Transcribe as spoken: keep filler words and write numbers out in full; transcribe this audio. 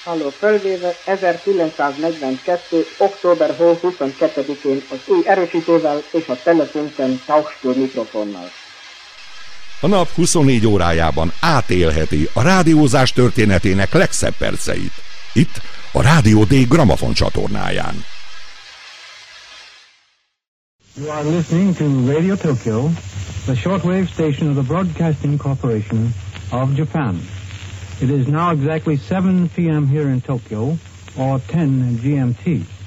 Halló, fölvéve ezerkilencszáznegyvenkettő. október huszonkettedikén az új erősítővel és a telefonken Tauschstür mikrofonnal. A nap huszonnégy órájában átélheti a rádiózás történetének legszebb perceit. Itt a Rádió D Gramafon csatornáján. You are listening to Radio Tokyo, the shortwave station of the Broadcasting Corporation of Japan. It is now exactly seven p m here in Tokyo, or ten G M T.